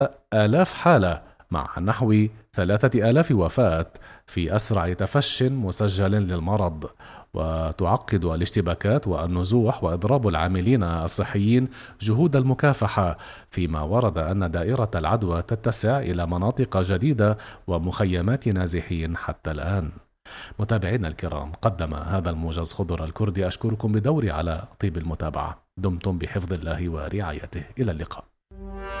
آلاف حالة، مع نحو 3000 وفاة في أسرع تفش مسجل للمرض. وتعقد الاشتباكات والنزوح وإضراب العاملين الصحيين جهود المكافحة، فيما ورد أن دائرة العدوى تتسع إلى مناطق جديدة ومخيمات نازحين حتى الآن. متابعينا الكرام، قدم هذا الموجز خضر الكردي. أشكركم بدوري على طيب المتابعة. دمتم بحفظ الله ورعايته. إلى اللقاء.